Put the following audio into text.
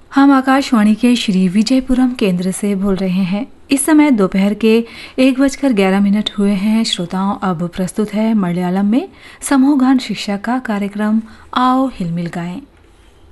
हम आकाशवाणी के श्री विजयपुरम केंद्र से बोल रहे हैं। इस समय दोपहर के 1:11 हुए हैं। श्रोताओं, अब प्रस्तुत है मलयालम में समूह गान शिक्षा का कार्यक्रम आओ हिलमिल गाएं।